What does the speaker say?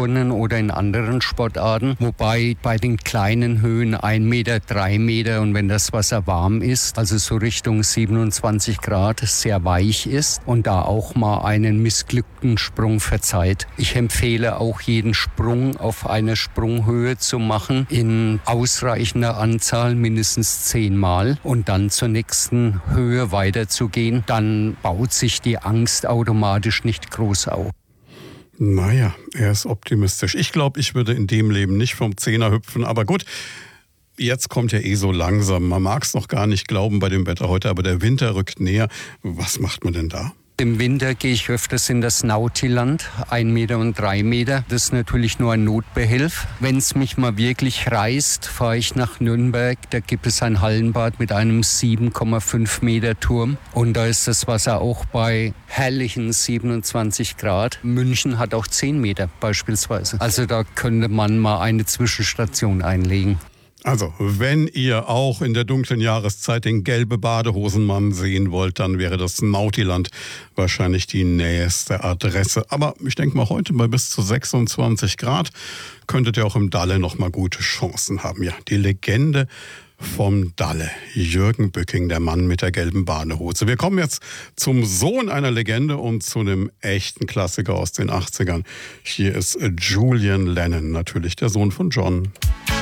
Turnen oder in anderen Sportarten. Wobei bei den kleinen Höhen 1 Meter, 3 Meter und wenn das Wasser warm ist, also so Richtung 27 Grad, sehr weich ist und da auch mal einen missglückten Sprung verzeiht. Ich empfehle auch jeden Sprung auf einer Sprunghöhe zu machen in ausreichender Anzahl, mindestens 10 Mal und dann zur nächsten Höhe weiterzugehen. Dann baut sich die Angst automatisch nicht groß auf. Naja, er ist optimistisch. Ich glaube, ich würde in dem Leben nicht vom Zehner hüpfen, aber gut. Jetzt kommt ja so langsam. Man mag es noch gar nicht glauben bei dem Wetter heute, aber der Winter rückt näher. Was macht man denn da? Im Winter gehe ich öfters in das Nautiland, 1 Meter und 3 Meter. Das ist natürlich nur ein Notbehelf. Wenn es mich mal wirklich reißt, fahre ich nach Nürnberg. Da gibt es ein Hallenbad mit einem 7,5 Meter Turm. Und da ist das Wasser auch bei herrlichen 27 Grad. München hat auch 10 Meter beispielsweise. Also da könnte man mal eine Zwischenstation einlegen. Also, wenn ihr auch in der dunklen Jahreszeit den gelbe Badehosenmann sehen wollt, dann wäre das Nautiland wahrscheinlich die nächste Adresse. Aber ich denke mal, heute bei bis zu 26 Grad könntet ihr auch im Dalle noch mal gute Chancen haben. Ja, die Legende vom Dalle, Jürgen Bücking, der Mann mit der gelben Badehose. Wir kommen jetzt zum Sohn einer Legende und zu einem echten Klassiker aus den 80ern. Hier ist Julian Lennon, natürlich der Sohn von John.